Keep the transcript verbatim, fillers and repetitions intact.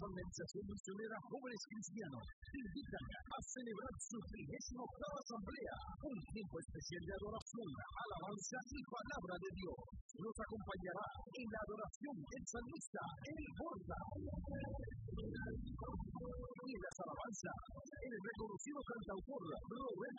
Organización Misionera Jóvenes Cristianos te invitan a celebrar su trigésima octava asamblea, un tiempo especial de adoración, alabanza y palabra de Dios. Nos acompañará en la adoración el salmista El Borda. Y en las alabanzas, el reconocido cantautor Roberto